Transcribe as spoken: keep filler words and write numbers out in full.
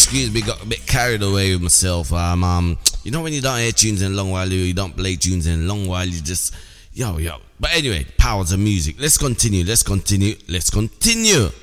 excuse me, got a bit carried away with myself. Um, um, you know when you don't hear tunes in a long while, you you don't play tunes in a long while, you just yo yo. But anyway, powers of music. Let's continue. Let's continue. Let's continue.